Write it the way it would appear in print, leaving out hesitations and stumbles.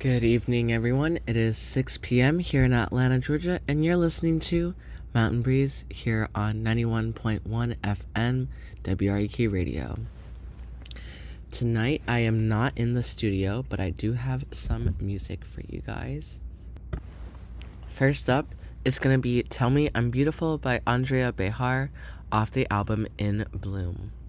Good evening, everyone. It is 6 p.m. here in Atlanta, Georgia, and you're listening to Mountain Breeze here on 91.1 FM WREK Radio. Tonight, I am not in the studio, but I do have some music for you guys. First up, it's going to be Tell Me I'm Beautiful by Andrea Behar off the album In Bloom.